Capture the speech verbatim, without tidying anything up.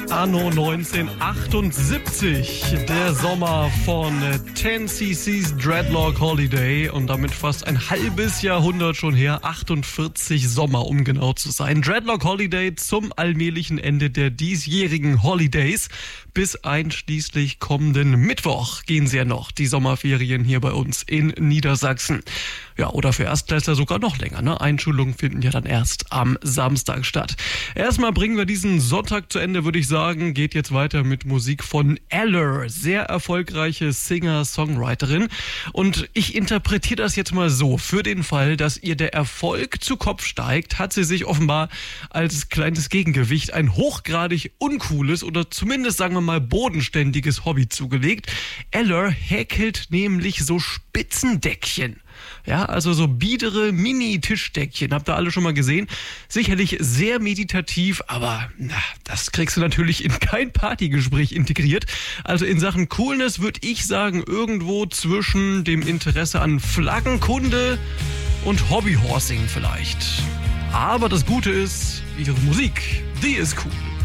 Anno neunzehnhundertachtundsiebzig, der Sommer von ten C C's Dreadlock Holiday und damit fast ein halbes Jahrhundert schon her, achtundvierzig Sommer, um genau zu sein. Dreadlock Holiday zum allmählichen Ende der diesjährigen Holidays. Bis einschließlich kommenden Mittwoch gehen sie ja noch, die Sommerferien hier bei uns in Niedersachsen. Ja, oder für Erstklässler sogar noch länger, ne? Einschulungen finden ja dann erst am Samstag statt. Erstmal bringen wir diesen Sonntag zu Ende, würde ich sagen. Geht jetzt weiter mit Musik von Eller, sehr erfolgreiche Singer-Songwriterin. Und ich interpretiere das jetzt mal so. Für den Fall, dass ihr der Erfolg zu Kopf steigt, hat sie sich offenbar als kleines Gegengewicht ein hochgradig uncooles oder zumindest, sagen wir mal, bodenständiges Hobby zugelegt. Eller häkelt nämlich so Spitzendeckchen. Ja, also so biedere Mini-Tischdeckchen, habt ihr alle schon mal gesehen. Sicherlich sehr meditativ, aber na, das kriegst du natürlich in kein Partygespräch integriert. Also in Sachen Coolness würde ich sagen, irgendwo zwischen dem Interesse an Flaggenkunde und Hobbyhorsing vielleicht. Aber das Gute ist, ihre Musik, die ist cool.